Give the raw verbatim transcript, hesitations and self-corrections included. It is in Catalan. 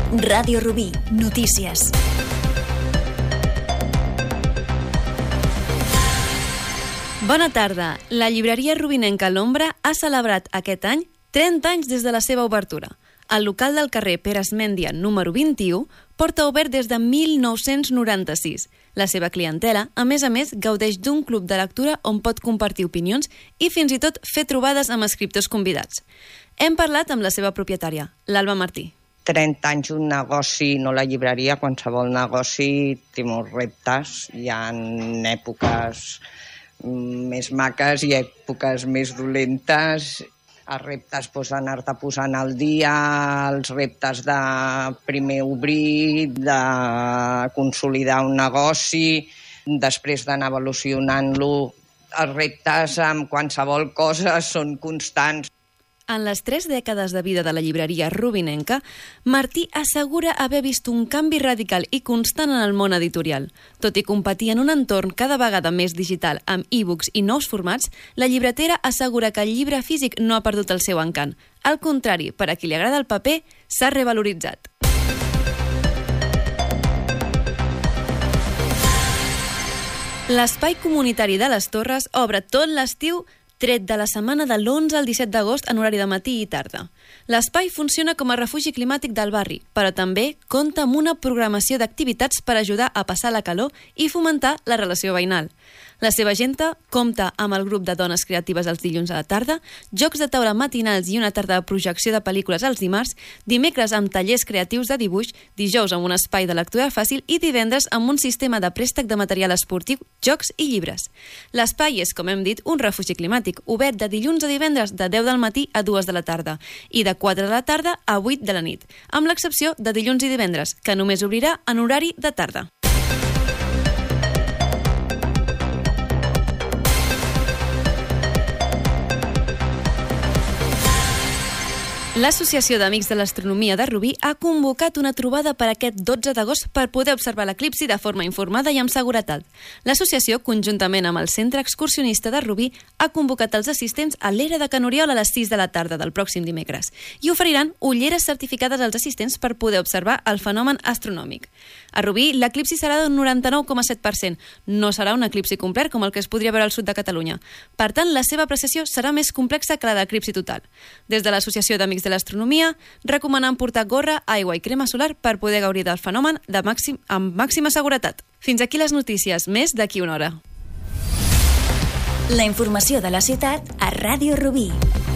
Ràdio Rubí, notícies. Bona tarda. La llibreria rubinenca L'Ombra ha celebrat aquest any trenta anys des de la seva obertura. El local del carrer Pere Esmèndia, número vint-i-u, porta obert des de mil nou-cents noranta-sis. La seva clientela, a més a més, gaudeix d'un club de lectura on pot compartir opinions i fins i tot fer trobades amb escriptors convidats. Hem parlat amb la seva propietària, l'Alba Martí. trenta anys un negoci, no la llibreria, qualsevol negoci té molts reptes. Hi ha èpoques més maques i èpoques més dolentes. Els reptes doncs, anar-te posant al dia, els reptes de primer obrir, de consolidar un negoci, després d'anar evolucionant-lo. Els reptes amb qualsevol cosa són constants. En les tres dècades de vida de la llibreria rubinenca, Martí assegura haver vist un canvi radical i constant en el món editorial. Tot i competir en un entorn cada vegada més digital amb e-books i nous formats, la llibretera assegura que el llibre físic no ha perdut el seu encant. Al contrari, per a qui li agrada el paper, s'ha revaloritzat. L'espai comunitari de les Torres obre tot l'estiu tret de la setmana de l'onze al disset d'agost en horari de matí i tarda. L'espai funciona com a refugi climàtic del barri, però també compta amb una programació d'activitats per ajudar a passar la calor i fomentar la relació veïnal. La seva agenda compta amb el grup de dones creatives els dilluns a la tarda, jocs de taula matinals i una tarda de projecció de pel·lícules els dimarts, dimecres amb tallers creatius de dibuix, dijous amb un espai de lectura fàcil i divendres amb un sistema de préstec de material esportiu, jocs i llibres. L'espai és, com hem dit, un refugi climàtic, obert de dilluns a divendres de deu del matí a dues de la tarda i de quatre de la tarda a vuit de la nit, amb l'excepció de dilluns i divendres, que només obrirà en horari de tarda. L'Associació d'Amics de l'Astronomia de Rubí ha convocat una trobada per aquest dotze d'agost per poder observar l'eclipsi de forma informada i amb seguretat. L'associació, conjuntament amb el Centre Excursionista de Rubí, ha convocat els assistents a l'era de Can Oriol a les sis de la tarda del pròxim dimecres i oferiran ulleres certificades als assistents per poder observar el fenomen astronòmic. A Rubí, l'eclipsi serà d'un noranta-nou coma set per cent. No serà un eclipsi complet com el que es podria veure al sud de Catalunya. Per tant, la seva apreciació serà més complexa que la de l'eclipsi total. Des de l'Associació d'Amics de l'Astronomia, recomanen portar gorra, aigua i crema solar per poder gaudir del fenomen de màxim, amb màxima seguretat. Fins aquí les notícies, més d'aquí una hora. La informació de la ciutat a Ràdio Rubí.